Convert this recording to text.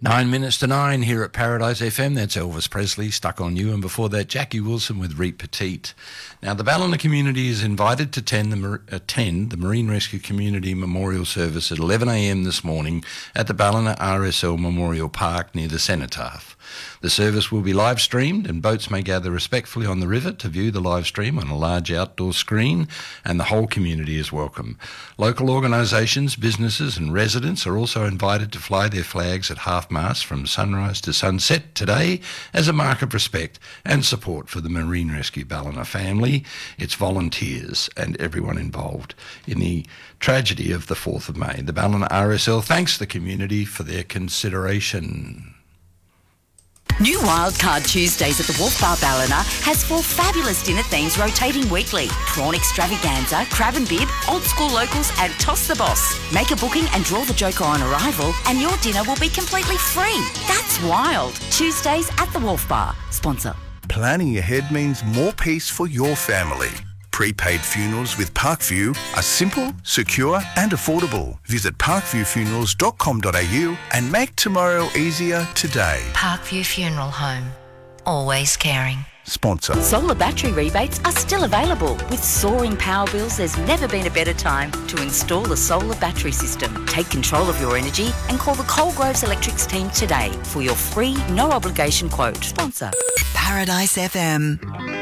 9 minutes to 9 here at Paradise FM. That's Elvis Presley, Stuck on You. And before that, Jackie Wilson with Reet Petite. Now, the Ballina community is invited to attend the Marine Rescue Community Memorial Service at 11 a.m. this morning at the Ballina RSL Memorial Park near the Cenotaph. The service will be live streamed and boats may gather respectfully on the river to view the live stream on a large outdoor screen, and the whole community is welcome. Local organisations, businesses and residents are also invited to fly their flags at half-mast from sunrise to sunset today as a mark of respect and support for the Marine Rescue Ballina family, its volunteers and everyone involved in the tragedy of the 4th of May. The Ballina RSL thanks the community for their consideration. New Wildcard Tuesdays at the Wharf Bar Ballina has 4 fabulous dinner themes rotating weekly. Prawn extravaganza, crab and bib, old school locals and toss the boss. Make a booking and draw the joker on arrival and your dinner will be completely free. That's wild. Tuesdays at the Wharf Bar. Sponsor. Planning ahead means more peace for your family. Prepaid funerals with Parkview are simple, secure and affordable. Visit parkviewfunerals.com.au and make tomorrow easier today. Parkview Funeral Home. Always caring. Sponsor. Solar battery rebates are still available. With soaring power bills, there's never been a better time to install a solar battery system. Take control of your energy and call the Coalgroves Electrics team today for your free, no obligation quote. Sponsor. Paradise FM.